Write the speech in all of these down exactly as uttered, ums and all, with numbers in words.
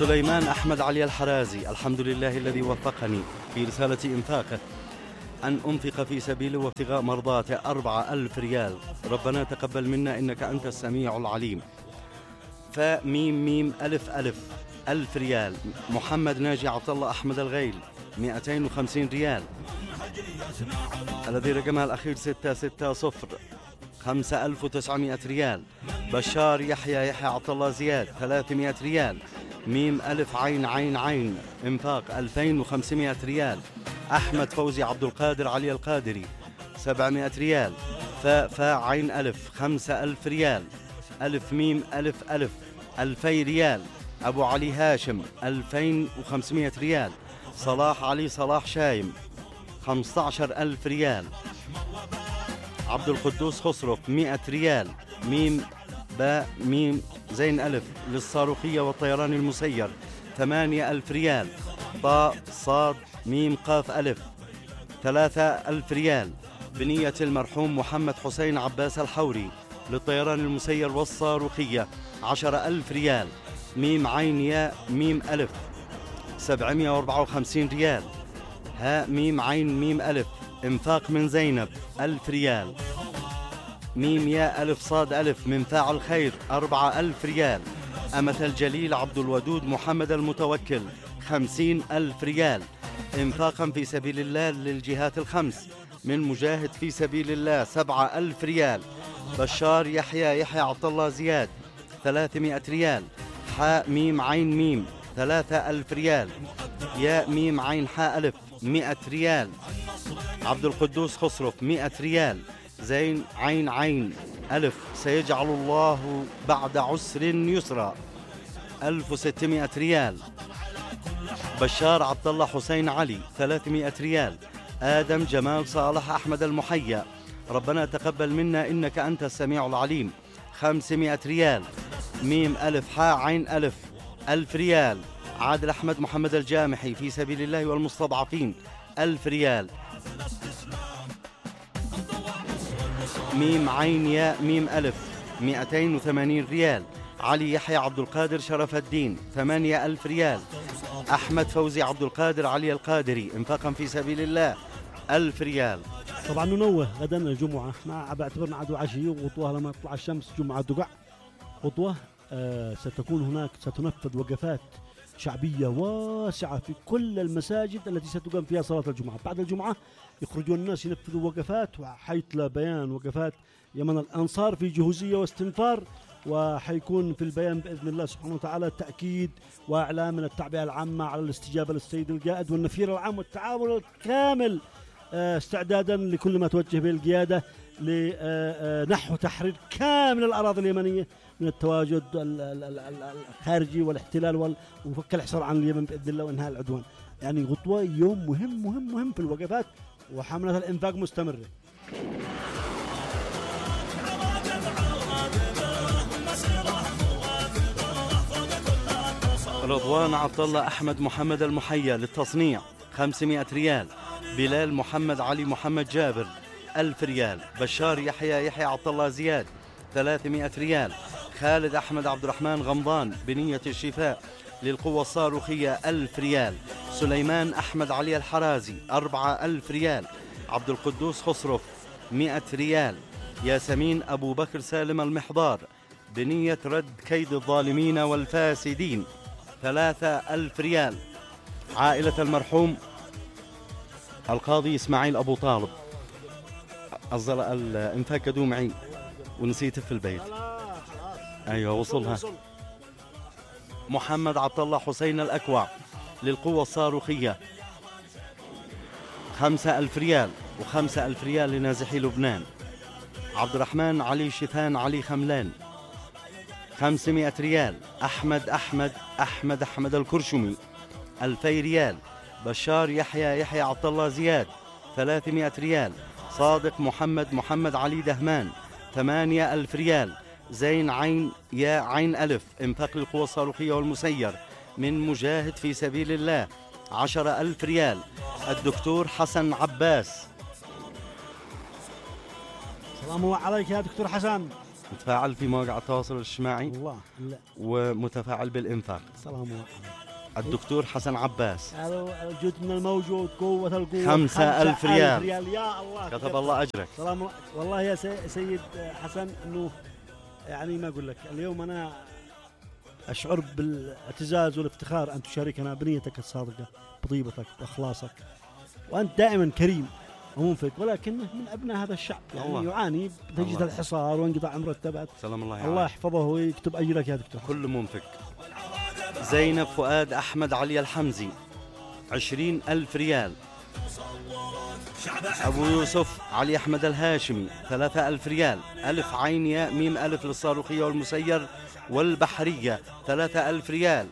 سليمان أحمد علي الحرازي: الحمد لله الذي وفقني في رسالة إنفاقه أن أنفق في سبيله وابتغاء مرضاته أربعة ألف ريال، ربنا تقبل منا إنك أنت السميع العليم. فميم ميم ألف ألف ألف ريال. محمد ناجي عبد الله أحمد الغيل: مئتين وخمسين ريال. الذي رقمها الأخير ستة ستة صفر: خمسة ألف وتسعمائة ريال. بشار يحيى يحيى عبد الله زياد: ثلاثمائة ريال. ميم ألف عين عين عين إنفاق ألفين وخمسمائة ريال. أحمد فوزي عبد القادر علي القادري: سبعمائة ريال. فاء فاء عين ألف: خمسة ألف ريال. ألف ميم ألف ألف: ألفي ريال. أبو علي هاشم: ألفين وخمسمائة ريال. صلاح علي صلاح شايم: خمسة عشر ألف ريال. عبد القدوس خسرف: مئة ريال. ميم باء ميم زين ألف للصاروخية والطيران المسير: ثمانية ألف ريال. طاء صاد ميم قاف ألف: ثلاثة ألف ريال بنية المرحوم محمد حسين عباس الحوري للطيران المسير والصاروخية: عشرة ألف ريال. ميم عين ياء ميم ألف: سبعمائة وأربعة وخمسين ريال. هاء ميم عين ميم ألف: إنفاق من زينب ألف ريال. ميم ياء ألف صاد ألف من فاعل خير: أربعة ألف ريال. أمة الجليل عبد الودود محمد المتوكل: خمسين ألف ريال إنفاقا في سبيل الله للجهات الخمس. من مجاهد في سبيل الله: سبعة ألف ريال. بشار يحيى يحيى عبد الله زياد: ثلاثمائة ريال. حاء ميم عين ميم: ثلاثة ألف ريال. ياء ميم عين حاء ألف: مئة ريال. عبد القدوس خسرف: مئة ريال. زين عين عين ألف: سيجعل الله بعد عسر يسرا: ألف وستمائة ريال. بشار عبد الله حسين علي: ثلاثمائة ريال. آدم جمال صالح أحمد المحيا: ربنا تقبل منا إنك أنت السميع العليم: خمسمائة ريال. ميم ألف حاء عين ألف: ألف ريال. عادل أحمد محمد الجامحي: في سبيل الله والمستضعفين: ألف ريال. ميم عين ياء ميم ألف: مئتين وثمانين ريال. علي يحيى عبد القادر شرف الدين: ثمانية ألف ريال. أحمد فوزي عبد القادر علي القادري: انفاقا في سبيل الله: ألف ريال. طبعا ننوه غدا الجمعة، ما بعتبرنا عدو عشية وغطوة لما تطلع الشمس جمعة دقع غطوة. آه ستكون هناك ستنفذ وقفات شعبية واسعة في كل المساجد التي ستقام فيها صلاة الجمعة. بعد الجمعة يخرجون الناس ينفذوا وقفات، وحيث لا بيان وقفات يمن الأنصار في جهوزية واستنفار، وحيكون في البيان بإذن الله سبحانه وتعالى تأكيد وإعلام من التعبئة العامة على الاستجابة للسيد القائد والنفير العام والتعاون الكامل استعدادا لكل ما توجه به القيادة لنحو تحرير كامل الأراضي اليمنية من التواجد الخارجي والاحتلال وفك الحصار عن اليمن بإذن الله وإنهاء العدوان. يعني غطوة يوم مهم مهم مهم في الوقفات، وحملة الإنفاق مستمرة. رضوان عبد الله أحمد محمد المحيا للتصنيع: خمسمائة ريال. بلال محمد علي محمد جابر: ألف ريال. بشار يحيى يحيى عبد الله زياد: ثلاثمائة ريال. خالد أحمد عبد الرحمن غمضان بنية الشفاء للقوة الصاروخية: ألف ريال. سليمان أحمد علي الحرازي: أربعة ألف ريال. عبد القدوس خسرف: مئة ريال. ياسمين أبو بكر سالم المحضار بنية رد كيد الظالمين والفاسدين: ثلاثة ألف ريال. عائلة المرحوم القاضي إسماعيل أبو طالب: أصدر الإنفاق كدو معي ونسيته في البيت. أيوة وصلها. محمد عبد الله حسين الأكوع للقوة الصاروخية: خمسة ألف ريال. وخمسة ألف ريال لنازحي لبنان. عبد الرحمن علي شفان علي خملان: خمسمائة ريال. أحمد أحمد أحمد أحمد الكرشمي: ألفي ريال. بشار يحيى يحيى عبد الله زياد: ثلاثمائة ريال. صادق محمد محمد علي دهمان: ثمانية ألف ريال. زين عين يا عين ألف: إنفاق للقوى الصاروخية والمسير من مجاهد في سبيل الله: عشرة ألف ريال. الدكتور حسن عباس: السلام عليك يا دكتور حسن. متفاعل في مواقع التواصل الاجتماعي الله لا ومتفاعل بالإنفاق. سلام الله. الدكتور حسن عباس، هذا الجهد من الموجود، قوة القوة، خمسة ألف ريال. ريال يا الله، كتب الله أجرك. سلام الله. والله يا سيد حسن أنه يعني ما أقول لك، اليوم أنا أشعر بالاعتزاز والافتخار أن تشاركنا بنيتك الصادقة، بطيبتك وإخلاصك، وأنت دائما كريم ومنفق، ولكنه من أبناء هذا الشعب يعني الله. يعاني بتجد الحصار وانقطاع مرتبات. سلام الله. الله يحفظه ويكتب أجرك يا دكتور. كل منفق. زينب فؤاد أحمد علي الحمزي، عشرين ألف ريال. أبو يوسف علي أحمد الهاشمي، ثلاثة ألف ريال. ألف عين ياء ميم ألف للصاروخية والمسير والبحرية، ثلاثة ألف ريال.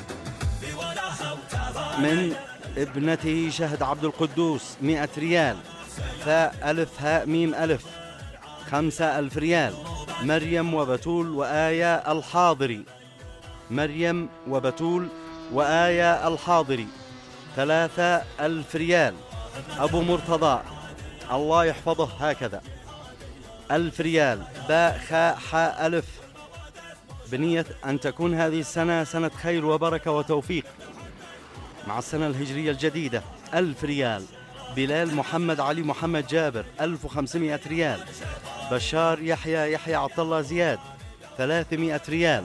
من ابنته شهد عبد القدوس، مئة ريال. فاء ألف هاء ميم ألف، خمسة ألف ريال. مريم وبتول وآية الحاضري، مريم وبتول وآية الحاضري، ثلاثة ألف ريال. أبو مرتضى الله يحفظه هكذا، ألف ريال. باء خاء حاء ألف، بنية أن تكون هذه السنة سنة خير وبركة وتوفيق مع السنة الهجرية الجديدة، ألف ريال. بلال محمد علي محمد جابر، ألف وخمسمائة ريال. بشار يحيى يحيى عبد الله زياد، ثلاثمائة ريال.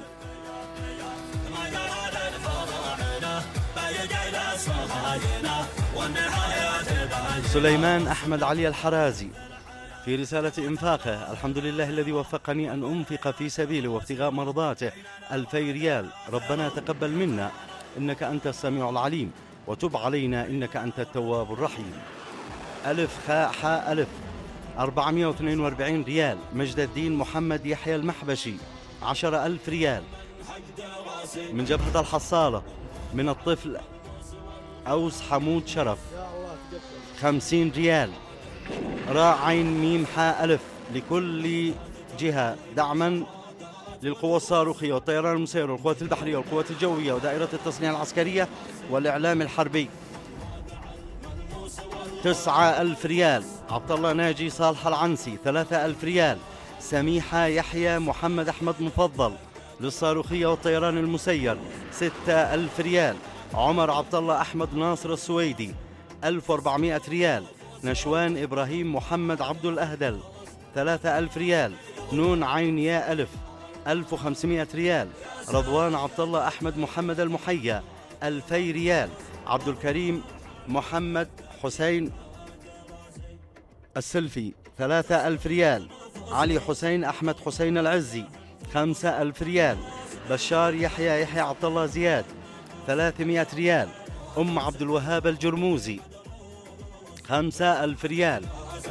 سليمان أحمد علي الحرازي في رسالة إنفاقه، الحمد لله الذي وفقني أن أنفق في سبيله وابتغاء مرضاته، ألفي ريال. ربنا تقبل منا إنك أنت السميع العليم، وتب علينا إنك أنت التواب الرحيم. ألف خاء حاء ألف، أربعمائة واثنين وأربعين ريال. مجد الدين محمد يحيى المحبشي، عشرة ألف ريال. من جبهة الحصالة، من الطفل أوس حمود شرف، خمسين ريال. راء عين ميم حاء ألف، لكل جهة دعما للقوى الصاروخية والطيران المسير والقوات البحرية والقوات الجوية ودائرة التصنيع العسكرية والإعلام الحربي، تسعة ألف ريال. عبد الله ناجي صالح العنسي، ثلاثة ألف ريال. سميحة يحيى محمد أحمد مفضل للصاروخية والطيران المسير، ستة ألف ريال. عمر عبد الله أحمد ناصر السويدي، ألف وأربعمائة ريال. نشوان إبراهيم محمد عبد الأهدل، ثلاثة ألف ريال. نون عين ياء ألف، ألف وخمسمائة ريال. رضوان عبد الله أحمد محمد المحيا، ألفي ريال. عبد الكريم محمد حسين السلفي، ثلاثة ألف ريال. علي حسين أحمد حسين العزي، خمسة ألف ريال. بشار يحيى يحيى عبد الله زياد، ثلاثمائة ريال. أم عبد الوهاب الجرموزي، خمسة ألف ريال.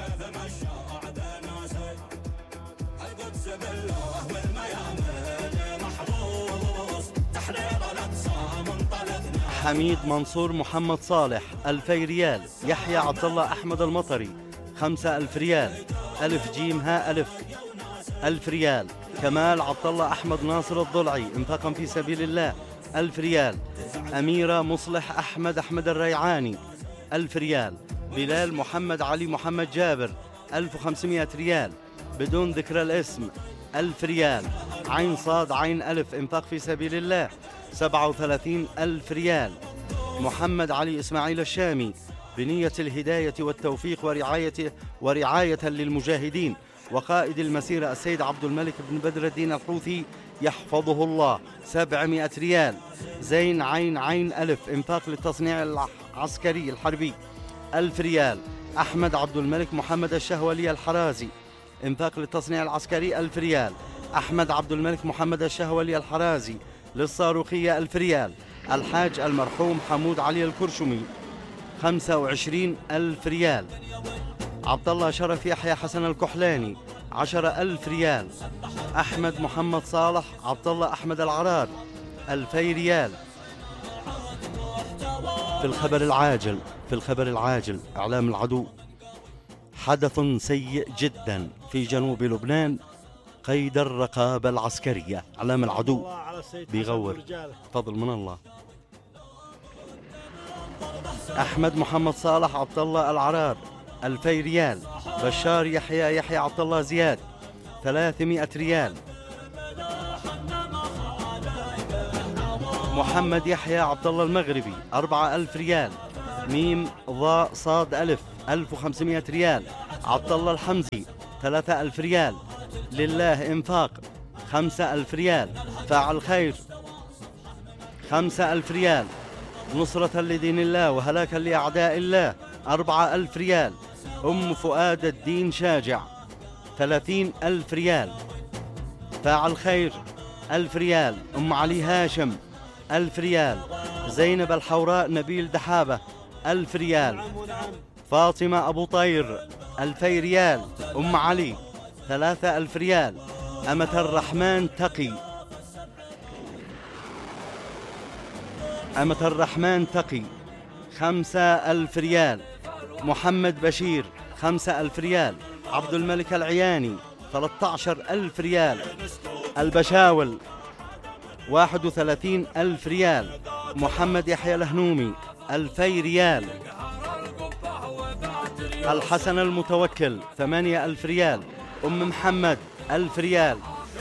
حميد منصور محمد صالح، ألفي ريال. يحيى عبد الله أحمد المطري، خمسة ألف ريال. ألف جيم ها ألف، ألف ريال. كمال عبد الله أحمد ناصر الضلعي، انفاقا في سبيل الله، ألف ريال. أميرة مصلح أحمد أحمد الريعاني، ألف ريال. بلال محمد علي محمد جابر، ألف وخمسمائة ريال بدون ذكر الاسم، ألف ريال. عين صاد عين ألف، انفاق في سبيل الله، سبعة وثلاثين ألف ريال. محمد علي إسماعيل الشامي، بنية الهداية والتوفيق ورعاية ورعاية للمجاهدين وقائد المسيرة السيد عبد الملك بن بدر الدين الحوثي يحفظه الله، سبعمائة ريال. زين عين عين ألف، انفاق للتصنيع العسكري الحربي، ألف ريال. أحمد عبد الملك محمد الشهولي الحرازي، انفاق للتصنيع العسكري، ألف ريال. أحمد عبد الملك محمد الشهولي الحرازي للصاروخية، ألف ريال. الحاج المرحوم حمود علي الكرشمي، خمسة وعشرين ألف ريال. عبد الله شرف يحيى حسن الكحلاني، عشرة ألف ريال. أحمد محمد صالح عبد الله أحمد العرار، ألفي ريال. في الخبر العاجل في الخبر العاجل إعلام العدو، حدث سيء جدا في جنوب لبنان قيد الرقابة العسكرية. إعلام العدو بيغور، فضل من الله. أحمد محمد صالح عبد الله العرار، ألفي ريال. بشار يحيى يحيى عبد الله زياد، ثلاثمائة ريال. محمد يحيى عبد الله المغربي أربعة آلاف ريال. ميم ضاء صاد ألف ألف وخمسمائة ريال. عبد الله الحمزي ثلاثة آلاف ريال. لله إنفاق خمسة آلاف ريال. فاعل خير خمسة آلاف ريال. نصرة لدين الله وهلاكا لأعداء الله أربعة آلاف ريال. أم فؤاد الدين شاجع ثلاثين ألف ريال. فاعل خير ألف ريال. أم علي هاشم ألف ريال. زينب الحوراء نبيل دحابة ألف ريال. فاطمة أبو طير ألفي ريال. أم علي ثلاثة ألف ريال. أمة الرحمن تقي أمة الرحمن تقي خمسة ألف ريال. محمد بشير خمسة ألف ريال. عبد الملك العياني ثلاثة عشر ألف ريال. البشاول واحد وثلاثين ألف ريال. محمد يحيى الهنومي ألفي ريال. الحسن المتوكل ثمانية ألف ريال. أم محمد ألف ريال.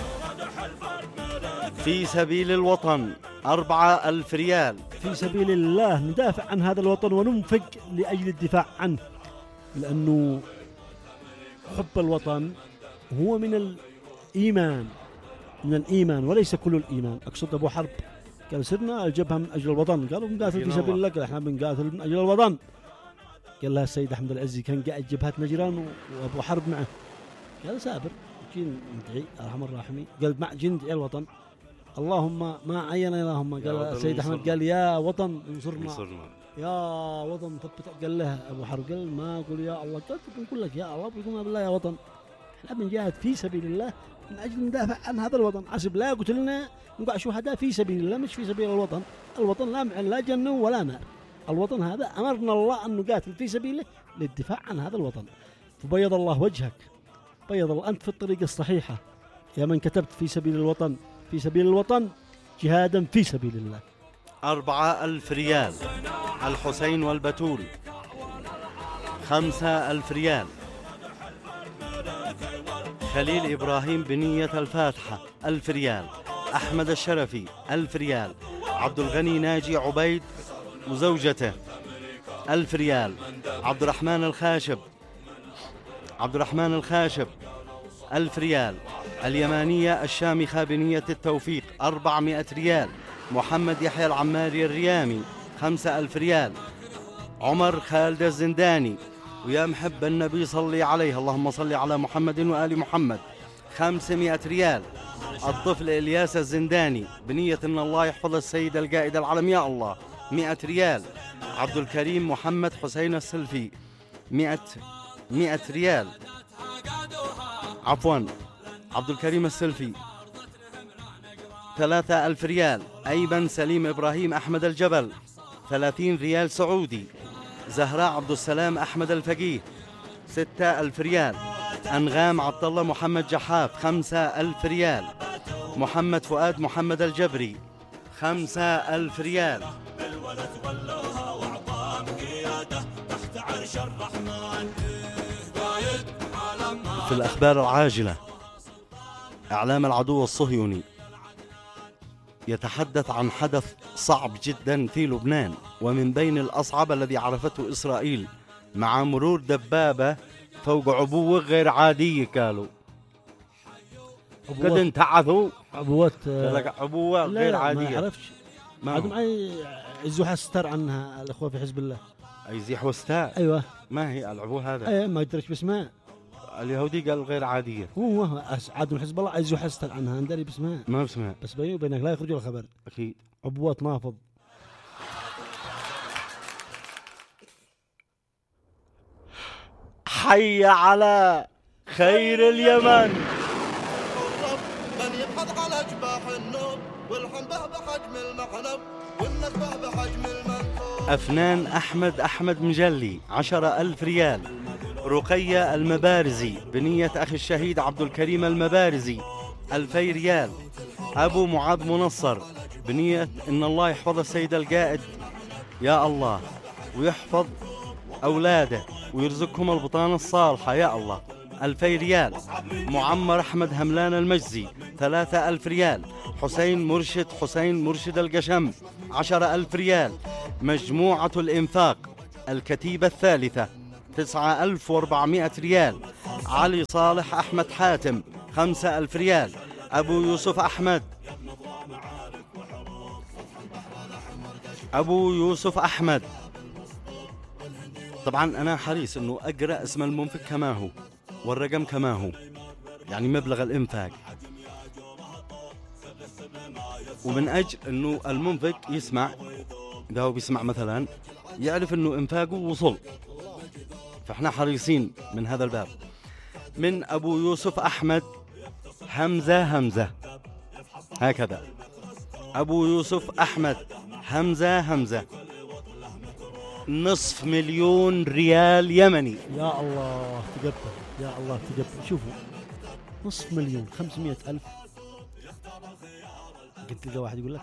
في سبيل الوطن أربعة ألف ريال. في سبيل الله ندافع عن هذا الوطن وننفق لأجل الدفاع عنه، لأنه حب الوطن هو من الإيمان من الإيمان وليس كل الإيمان. أقصد أبو حرب قال سرنا الجبهة من أجل الوطن، قالوا بنقاتل في سبيل الله، قال إحنا بنقاتل من أجل الوطن. قال لها السيد أحمد العزي كان قاعد جبهات نجران وأبو حرب معه، قال سابر جين ندعي أرحم الراحمين، قال مع جين ندعي الوطن اللهم ما عين اللهم. قال السيد أحمد قال يا وطن انصرنا يا وطن ثبت. قال له أبو حرب قال ما أقول يا الله، قلت بنقول لك يا الله بقول بالله يا وطن، إحنا بنجاهد في سبيل الله من أجل ندافع عن هذا الوطن. حسب لا قتلنا نقع شهداء في سبيل الله مش في سبيل الوطن. الوطن لا معن لا جنة ولا نار، الوطن هذا أمرنا الله أن نقاتل في سبيله للدفاع عن هذا الوطن. فبيض الله وجهك، بيض الله أنت في الطريق الصحيحة يا من كتبت في سبيل الوطن، في سبيل الوطن جهادا في سبيل الله. أربعة ألف ريال. الحسين والبتول خمسة ألف ريال. خليل إبراهيم بنية الفاتحة ألف ريال. أحمد الشرفي ألف ريال. عبد الغني ناجي عبيد وزوجته ألف ريال. عبد الرحمن الخاشب عبد الرحمن الخاشب ألف ريال. اليمانية الشامخة بنية التوفيق أربعمائة ريال. محمد يحيى العماري الريامي خمسة ألف ريال. عمر خالد الزنداني ويا محب النبي صلي عليه اللهم صل على محمد وآل محمد خمسمائة ريال. الطفل إلياس الزنداني بنية أن الله يحفظ السيد القائد العلم يا الله مئة ريال. عبد الكريم محمد حسين السلفي مئة مئة ريال. عفوا عبد الكريم السلفي ثلاثة ألف ريال. أيمن سليم إبراهيم أحمد الجبل ثلاثين ريال سعودي. زهراء عبد السلام أحمد الفقيه ستة ألف ريال. أنغام عبد الله محمد جحاف خمسة ألف ريال. محمد فؤاد محمد الجبري خمسة ألف ريال. في الأخبار العاجلة، إعلام العدو الصهيوني يتحدث عن حدث صعب جدا في لبنان، ومن بين الأصعب الذي عرفته إسرائيل مع مرور دبابة فوق عبوة غير عادية. قالوا قد انتعثوا عبوات عبوة غير عادية. ما يعرفش ما عاد معي يزوح ستار عنها الأخوة في حزب الله. يزيحوا ستار؟ أيوة. ما هي العبوة هذا؟ أيوة ما يدريش باسمها. اليهودي قال غير عادية. هو عاد من حزب الله يزوح ستار عنها ندري باسمها. ما باسمها بس بيني وبينك لا يخرجوا الخبر. أكيد. عبوات نافض. حي على خير اليمن. من يبحث على جباح النوم والحنبه بحجم المحلب والنكبه بحجم المنفوخ. أفنان أحمد أحمد مجلي عشرة ألف ريال. رقية المبارزي بنية أخي الشهيد عبد الكريم المبارزي ألفي ريال. أبو معاذ منصر بنية إن الله يحفظ السيد القائد يا الله ويحفظ أولاده ويرزقهم البطانة الصالحة يا الله ألفي ريال. معمر أحمد هملان المجزي ثلاثة ألف ريال. حسين مرشد حسين مرشد القشم عشرة ألف ريال. مجموعة الإنفاق الكتيبة الثالثة تسعة ألف وأربعمائة ريال. علي صالح أحمد حاتم خمسة ألف ريال. أبو يوسف أحمد أبو يوسف أحمد طبعا أنا حريص أنه أقرأ اسم المنفق كما هو والرقم كما هو، يعني مبلغ الإنفاق، ومن أجل أنه المنفق يسمع، إذا هو بيسمع مثلا يعرف أنه إنفاقه وصل، فإحنا حريصين من هذا الباب. من أبو يوسف أحمد همزة همزة، هكذا أبو يوسف أحمد همزة همزة نصف مليون ريال يمني. يا الله تقبل، يا الله تقبل. شوفوا نصف مليون خمسمائة ألف، قلت لقى واحد يقول لك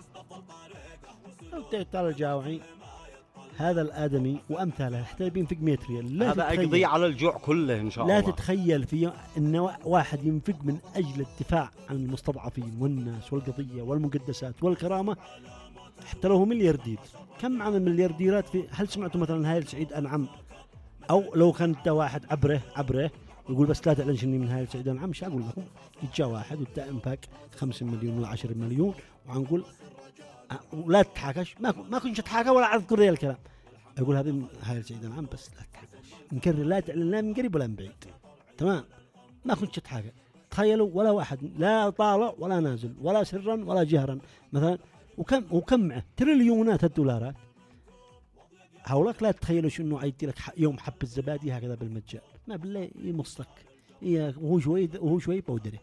تعال الجاوعي هذا الآدمي وأمثاله حتى بينفق مئة ريال. لا هذا أقضي على الجوع كله إن شاء لا الله. لا تتخيل في أن واحد ينفق من أجل الدفاع عن المستضعفين والناس والقضية والمقدسات والكرامة حتى لو هو ملياردير. كم عن المليارديرات في، هل سمعتوا مثلا هايل سعيد أنعم؟ أو لو كان ده واحد عبره عبره يقول بس لا تعلنش إني من هايل سعيد أنعم، مش أقول لكم يتجا واحد وبتاع إنفاق خمسة مليون ولا عشرة مليون وعنقول ولا تتحاكش، ما ما كنتش اتحاكى ولا أذكر ذي الكلام، أقول هذه من هايل سعيد أنعم بس لا تتحاكش، نكرر لا تعلن لا من قريب ولا من بعيد، تمام؟ ما كنتش اتحاكى. تخيلوا ولا واحد لا طالع ولا نازل ولا سرا ولا جهرا مثلا، وكم وكم معه تريليونات الدولارات. هؤلاء لا تتخيلوا انه عيدي لك يوم حب الزبادي هكذا بالمجان، ما بالله يمصك وهو شوي وهو شوي بودره.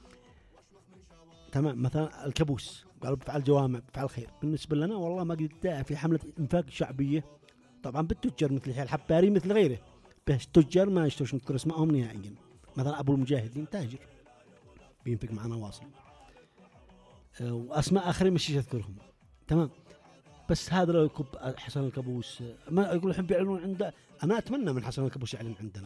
تمام. مثلا الكابوس قالوا بفعل جوامع بفعل خير، بالنسبه لنا والله ما قد في حمله انفاق شعبيه طبعا بالتجار مثل الحباري مثل غيره، بس تجار ما يشتروش نذكر اسمائهم نهائيا. مثلا ابو المجاهدين تاجر بينفق معنا واصل، واسماء اخرين مش اذكرهم، تمام؟ بس هذا لو يكب حسن الكابوس ما يقول الحين بيعلنون عنده، انا اتمنى من حسن الكابوس يعلن عندنا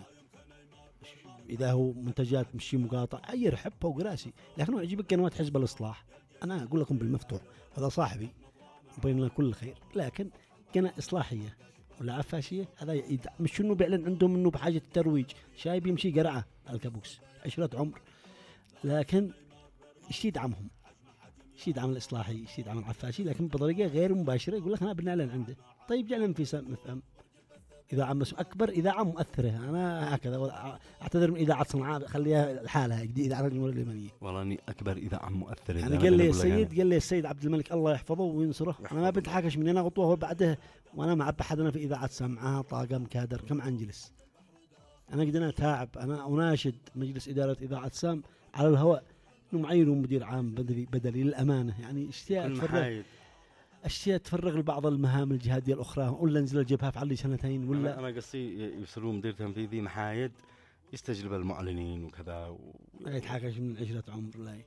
اذا هو منتجات مشي مقاطع يرحب فوق راسي، لكن يعجبك قنوات حزب الاصلاح. انا اقول لكم بالمفتوح هذا صاحبي بين لنا كل خير، لكن قناه اصلاحيه ولا عفاشيه هذا يدعم، مش انه بيعلن عندهم انه بحاجه الترويج، شايب يمشي قرعه الكابوس عشرة عمر، لكن ايش يدعمهم؟ ايش يدعم الاصلاحي؟ ايش يدعم العفاشي؟ لكن بطريقه غير مباشره يقول لك انا بنعلن عنده. طيب جعلن في سام مفهم اذاعه اكبر، اذاعه مؤثره. انا هكذا اعتذر من اذاعه صنعاء خليها لحالها اذاعه الجمهوريه اليمنيه، والله اني اكبر اذاعه مؤثره. يعني قال لي السيد قال لي السيد عبد الملك الله يحفظه وينصره، انا ما بتحاكش من هنا خطوه وبعده وانا مع بحدنا في اذاعه سمعها طاقم كادر كم عنجلس. انا قد تعب، انا اناشد مجلس اداره اذاعه سام على الهواء انه معينوا مدير عام بدلي بدلي للامانه، يعني اشتياق تفرغ اشياء تفرغ لبعض المهام الجهاديه الاخرى، ولا انزل الجبهه في علي سنتين ولا انا قصدي يرسلوا مدير تنفيذي محايد يستجلب المعلنين وكذا و... لا يتحاكش من عشرة عمر. لا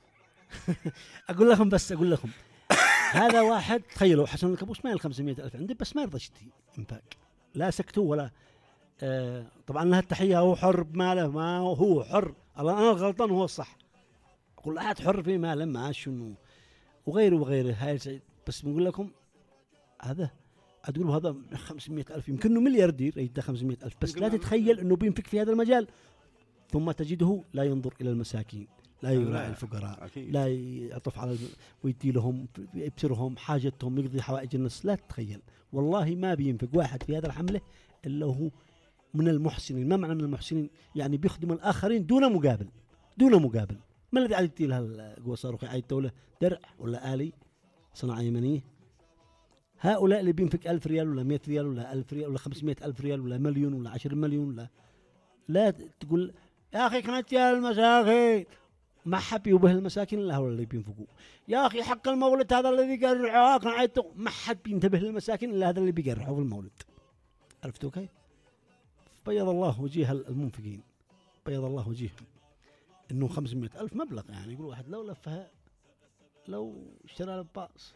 اقول لكم بس اقول لكم هذا واحد تخيلوا حسن الكابوس ما خمسمائة ألف عنده بس ما يرضى يشتري انفاق، لا سكتوا ولا آه طبعا لها التحيه، هو حر بماله، ما هو حر، الله انا الغلطان وهو الصح، كل احد حر في ماله ما شنو وغيره وغيره. هاي سعيد بس بنقول لكم هذا أتقولوا هذا خمسمائة ألف يمكن إنه ملياردير يدى خمسمائة ألف، بس لا تتخيل إنه بينفق في هذا المجال ثم تجده لا ينظر إلى المساكين، لا يراعي الفقراء، لا يعطف على ويدي لهم يبصرهم حاجتهم يقضي حوائج الناس. لا تتخيل والله ما بينفق واحد في هذا الحملة إلا هو من المحسنين. ما معنى من المحسنين؟ يعني بيخدم الآخرين دون مقابل، دون مقابل. ما الذي عاد يدي لها القوى الصاروخية؟ عاد الدولة درع ولا آلي صناعة يمنية؟ هؤلاء اللي بينفق ألف ريال ولا مئة ريال ولا ألف ريال ولا خمسمائة ألف ريال ولا مليون ولا عشرة مليون ولا لا تقول يا أخي كانت يا المساكين ما حب يوبه المساكين إلا هؤلاء اللي بينفقوا. يا أخي حق المولد هذا الذي قرعه كان عيته ما حد بينتبه للمساكين إلا هذا اللي بيقرعه في المولد. عرفتوا كيف؟ بيض الله وجيه المنفقين، بيض الله وجيههم. إنه خمسمائة ألف مبلغ، يعني يقول واحد لو لفها لو اشترى لباس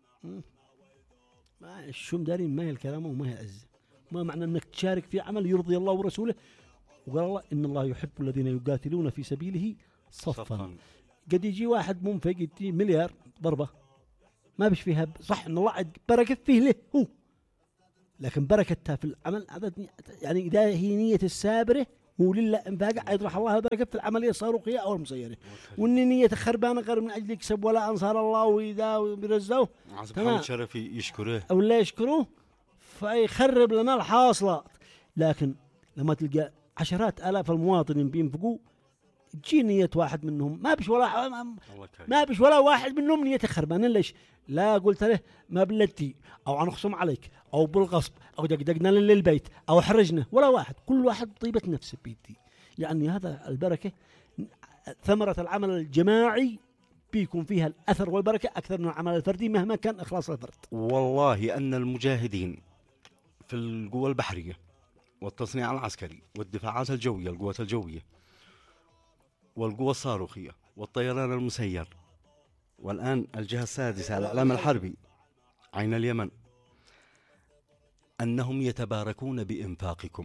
ما الشوم دارين ما هي الكرامة وما هي العزة. ما معنى أنك تشارك في عمل يرضي الله ورسوله وقال الله إن الله يحب الذين يقاتلون في سبيله صفا, صفاً. قد يجي واحد منفق يدي مليار ضربة ما بش فيها صح إن الله بركة فيه له هو، لكن بركتها في العمل يعني إذا هي نية السابرة ولله انفاق يطرح الله البركة في العملية الصاروخية أو المسيرة، وإن نية خربانة غير من أجل يكسب ولا أنصار الله وإذا ويرزقه محمد شرفي يشكره أو لا يشكروه فيخرب لنا الحاصلات. لكن لما تلقى عشرات آلاف المواطنين بينفقوا تجي نية واحد منهم ما بش ولا ما بش ولا واحد منهم نية خربانة. ليش؟ لا قلت له ما بلتي أو عنخصم عليك أو بالغصب أو دقدقنا للبيت أو حرجنا، ولا واحد، كل واحد طيبة نفسه بيدي. يعني هذا البركة ثمرة العمل الجماعي بيكون فيها الأثر والبركة أكثر من العمل الفردي مهما كان إخلاص الفرد. والله أن المجاهدين في القوى البحرية والتصنيع العسكري والدفاعات الجوية القوات الجوية والقوى الصاروخية والطيران المسير والآن الجهة السادسة الإعلام الحربي عين اليمن أنهم يتباركون بإنفاقكم.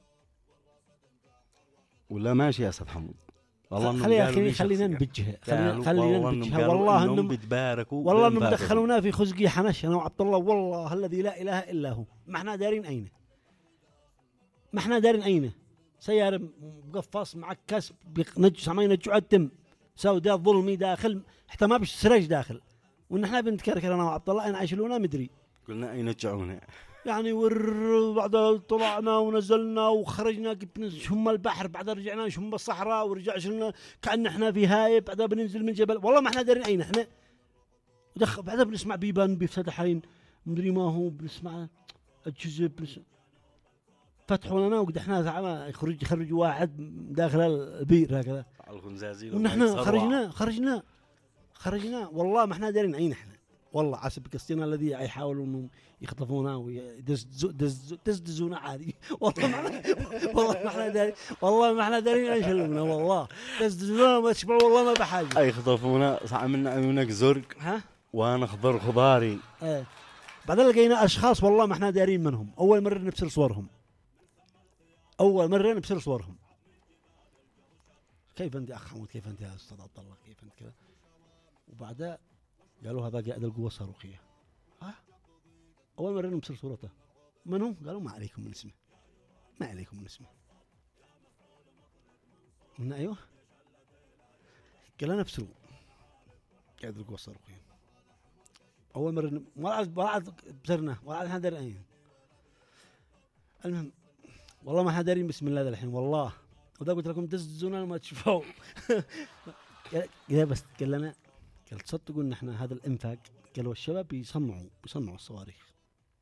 ولا ماشي يا أستاذ حمود؟ والله خلينا خلينا نبجها خلينا خلينا نبجها والله انهم بيتباركوا والله انهم دخلونا في خزقي حنش انا وعبد الله والله الذي لا اله الا هو. ما احنا دارين اين ما احنا دارين اين سيارة مقفص معكس بنج سامعين ينجوا الدم سوداء ظلمي داخل حتى ما بش سرج داخل، وان احنا بنتكركر انا وعبد الله اين عايشلونا مدري قلنا اين يرجعونا يعني ور بعد طلعنا ونزلنا وخرجنا نشم البحر بعد رجعنا نشم الصحراء ورجع شلنا كأن احنا في هايب بعد بننزل من جبل والله ما احنا دارين اين احنا. ودخ بعد بنسمع بيبان بيفتحين مدري ما هو بنسمع الجزء بنسمع فتحوا لنا وقد احنا زعما يخرج يخرج واحد داخل البير هكذا ونحن خرجنا خرجنا خرجنا والله ما احنا دارين اين احنا. والله حسب قصتنا الذي يحاولوا انه يخطفونا ويدزدزونا عادي والله ما والله ما احنا دارين والله ما احنا دارين ايش يشلونا والله دزدزونا ما تشبعوا والله ما بحاجه اي يخطفونا صح من عيونك زرق ها وانا خضر خضاري. ايه بعدين لقينا اشخاص والله ما احنا دارين منهم. اول مره نبصر صورهم اول مره نبصر صورهم كيف انت اخ حمود كيف انت يا استاذ عبد الله كيف انت كذا. وبعدها قالوا هذا قائد القوة الصاروخية. ها أول مرة نبصر صورته من هو؟ قالوا ما عليكم من اسمه ما عليكم من اسمه. قلنا أيوه قال لنا ابصروا قائد القوة الصاروخية. أول مرة ن... ما عاد ما عاد بصرنا ولا عاد حدا دارين. المهم والله ما حدا دارين بسم الله الحين والله. وذا قلت لكم دززونا ما تشوفوا. قال بس قال لنا قال تصدقوا ان احنا هذا الانفاق قالوا الشباب بيصنعوا بيصنعوا الصواريخ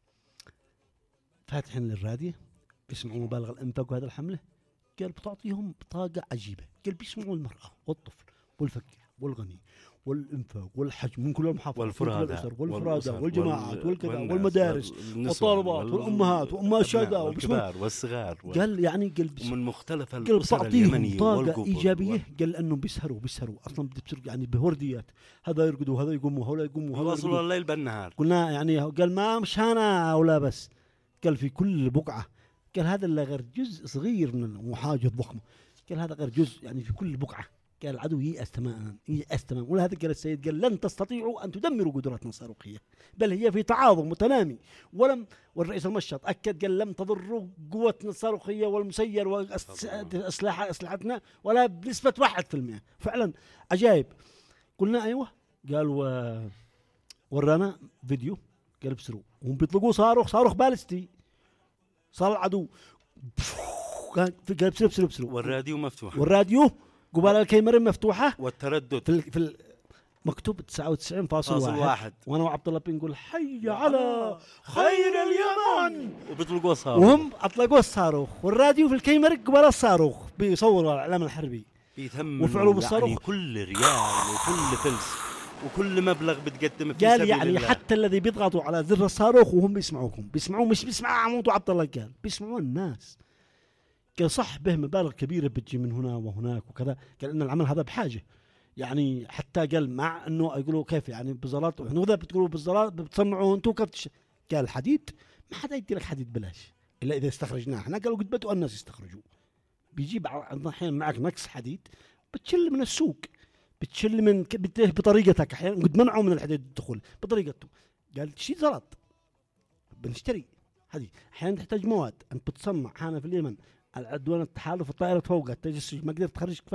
فاتحين للراديو بيسمعوا مبالغ الانفاق وهذا الحمله. قال بتعطيهم بطاقه عجيبه. قال بيسمعوا المراه والطفل والفقير والغني والانفاق والحجم من كل المحافظات والفرادة والفرادة والجماعات والكذا والمدارس والطالبات والامهات وامهات الشهداء والكبار والصغار. قال يعني قال من مختلف الاسر اليمنيه طاقه ايجابيه. قال انهم بيسهروا بيسهروا اصلا بتصير يعني بورديات هذا يرقدوا هذا يقوموا هؤلاء يقوموا هذا وصلوا الليل بالنهار. قلنا يعني قال ما مش انا ولا بس قال في كل بقعه. قال هذا اللي غير جزء صغير من المحاجة الضخمه. قال هذا غير جزء يعني في كل بقعه. قال العدو ييأس تماما ييأس تماما. ولهذا قال السيد قال لن تستطيعوا أن تدمروا قدراتنا الصاروخية بل هي في تعاظم متنامي. ولم والرئيس المشط أكد قال لم تضروا قوتنا الصاروخية والمسير وأسلحة أسلحتنا ولا بنسبة واحد في المئة. فعلا عجائب. قلنا أيوة. قال و... ورانا فيديو قال بسروا هم بيطلقوا صاروخ صاروخ بالستي صار العدو قال بسروا بسروا بسروا والراديو مفتوح والراديو قبال الكاميرا مفتوحة والتردد في, ال... في ال... مكتوب تسعة وتسعين فاصل واحد. وانا وعبد الله بنقول حي على خير اليمن وبيطلقوا الصاروخ وهم اطلقوا الصاروخ والراديو في الكاميرا قبال الصاروخ بيصوروا الاعلام الحربي وفعلوا بالصاروخ يعني كل ريال وكل فلس وكل مبلغ بتقدم في قال يعني الله. حتى الذي بيضغطوا على زر الصاروخ وهم بيسمعوكم بيسمعوا مش بيسمع عمود وعبد الله قال بيسمعوا الناس. قال صح به مبالغ كبيرة بتجي من هنا وهناك وكذا. قال إن العمل هذا بحاجة يعني حتى قال مع إنه يقولوا كيف يعني بزلات وإحنا ذا بتقولوا بزلات بتصنعوا أنتوا كيف. قال حديد ما حدا يدي لك حديد بلاش إلا إذا استخرجناه. إحنا قالوا قد بدوا الناس يستخرجوا بيجيب عندنا احيانا معك نقص حديد، بتشل من السوق، بتشل من بطريقتك. احيانا قد منعوا من الحديد الدخول بطريقته، قال شيء زلط بنشتري حديد. احيانا تحتاج مواد، انت بتصنع هنا في اليمن العدوان التحالف الطائره فوق التجسس ما قدرت تخرج